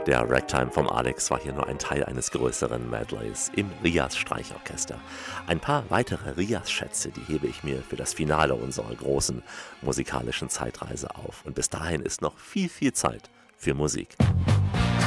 Der Ragtime vom Alex war hier nur ein Teil eines größeren Medleys im Rias Streichorchester. Ein paar weitere Rias-Schätze, die hebe ich mir für das Finale unserer großen musikalischen Zeitreise auf. Und bis dahin ist noch viel, viel Zeit für Musik.